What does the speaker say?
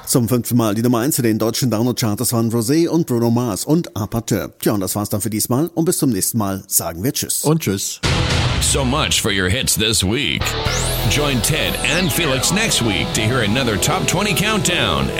Zum 5. Mal die Nummer 1 in den deutschen Download-Charts waren Rosé und Bruno Mars und Apateur. Tja, und das war's dann für diesmal. Und bis zum nächsten Mal sagen wir Tschüss. Und Tschüss. So much for your hits this week. Join Ted and Felix next week to hear another Top 20 Countdown